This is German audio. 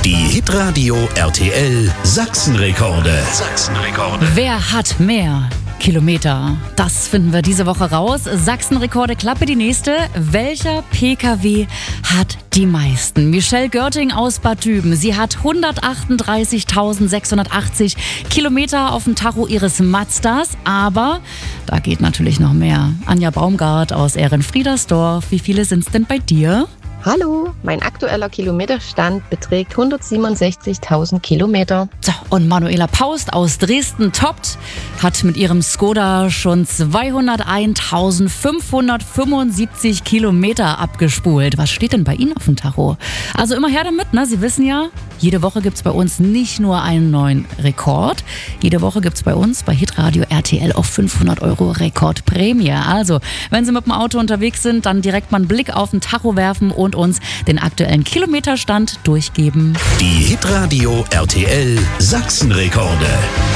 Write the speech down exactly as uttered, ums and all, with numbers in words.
Die Hitradio R T L Sachsenrekorde. Sachsenrekorde. Wer hat mehr Kilometer? Das finden wir diese Woche raus. Sachsenrekorde, Klappe die nächste. Welcher P K W hat die meisten? Michelle Görting aus Bad Düben. Sie hat hundertachtunddreißigtausendsechshundertachtzig Kilometer auf dem Tacho ihres Mazdas. Aber da geht natürlich noch mehr. Anja Baumgart aus Ehrenfriedersdorf. Wie viele sind es denn bei dir? Hallo, mein aktueller Kilometerstand beträgt hundertsiebenundsechzigtausend Kilometer. So, und Manuela Paust aus Dresden toppt, hat mit ihrem Skoda schon zweihunderteintausendsfünfhundertfünfundsiebzig Kilometer abgespult. Was steht denn bei Ihnen auf dem Tacho? Also immer her damit, ne? Sie wissen ja, jede Woche gibt es bei uns nicht nur einen neuen Rekord. Jede Woche gibt es bei uns bei Hitradio R T L auch fünfhundert Euro Rekordprämie. Also, wenn Sie mit dem Auto unterwegs sind, dann direkt mal einen Blick auf den Tacho werfen und uns den aktuellen Kilometerstand durchgeben. Die Hitradio R T L Sachsenrekorde.